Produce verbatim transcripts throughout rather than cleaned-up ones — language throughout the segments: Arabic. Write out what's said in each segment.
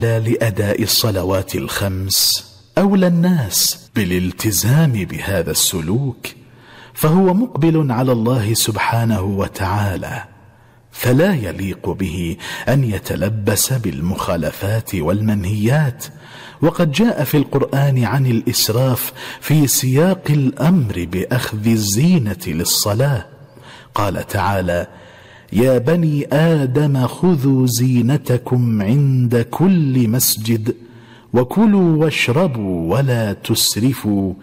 لأداء الصلوات الخمس أولى الناس بالالتزام بهذا السلوك، فهو مقبل على الله سبحانه وتعالى، فلا يليق به أن يتلبس بالمخالفات والمنهيات. وقد جاء في القرآن عن الإسراف في سياق الأمر بأخذ الزينة للصلاة. قال تعالى: يا بني آدم خذوا زينتكم عند كل مسجد وكلوا واشربوا ولا تسرفوا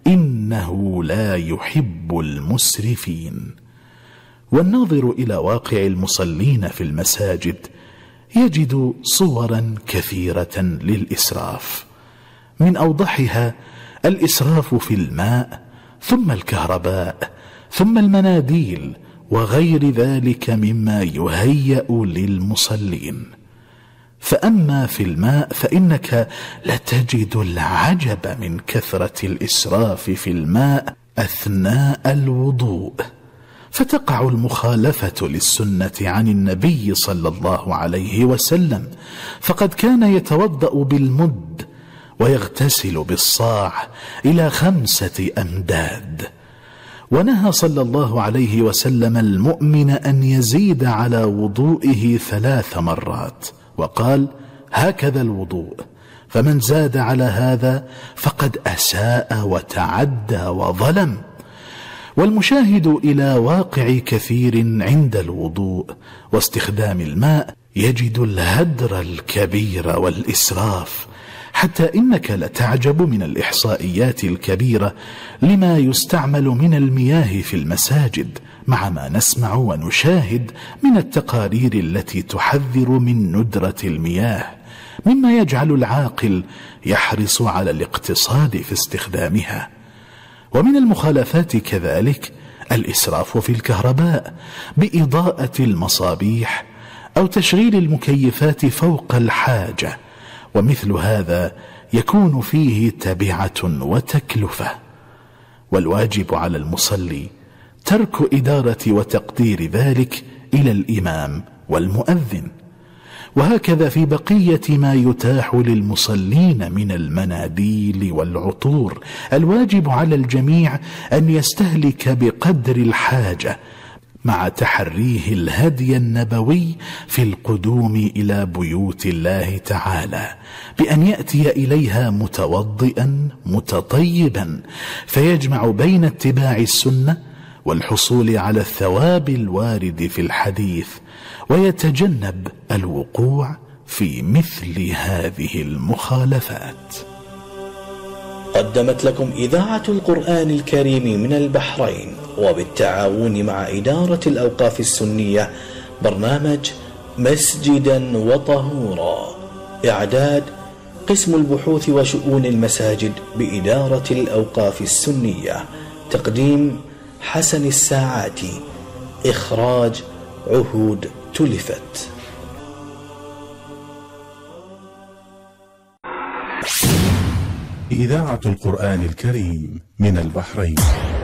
إنه لا يحب المسرفين. والناظر إلى واقع المصلين في المساجد يجد صورا كثيرة للإسراف، من أوضحها الإسراف في الماء، ثم الكهرباء، ثم المناديل وغير ذلك مما يهيأ للمصلين. فأما في الماء فإنك لتجد العجب من كثرة الإسراف في الماء أثناء الوضوء، فتقع المخالفة للسنة عن النبي صلى الله عليه وسلم، فقد كان يتوضأ بالمد ويغتسل بالصاع إلى خمسة أمداد. ونهى صلى الله عليه وسلم المؤمن أن يزيد على وضوئه ثلاث مرات، وقال: هكذا الوضوء، فمن زاد على هذا فقد أساء وتعدى وظلم. والمشاهد إلى واقع كثير عند الوضوء واستخدام الماء يجد الهدر الكبير والإسراف، حتى إنك لتعجب من الإحصائيات الكبيرة لما يستعمل من المياه في المساجد، مع ما نسمع ونشاهد من التقارير التي تحذر من ندرة المياه، مما يجعل العاقل يحرص على الاقتصاد في استخدامها. ومن المخالفات كذلك الإسراف في الكهرباء بإضاءة المصابيح أو تشغيل المكيفات فوق الحاجة، ومثل هذا يكون فيه تبعة وتكلفة. والواجب على المصلي ترك إدارة وتقدير ذلك إلى الإمام والمؤذن. وهكذا في بقية ما يتاح للمصلين من المناديل والعطور، الواجب على الجميع أن يستهلك بقدر الحاجة، مع تحريه الهدي النبوي في القدوم إلى بيوت الله تعالى، بأن يأتي إليها متوضئا متطيبا، فيجمع بين اتباع السنة والحصول على الثواب الوارد في الحديث، ويتجنب الوقوع في مثل هذه المخالفات. قدمت لكم إذاعة القرآن الكريم من البحرين وبالتعاون مع إدارة الأوقاف السنية برنامج مسجدا وطهورا. إعداد قسم البحوث وشؤون المساجد بإدارة الأوقاف السنية. تقديم حسن الساعاتي. إخراج عهود تلفت. إذاعة القرآن الكريم من البحرين.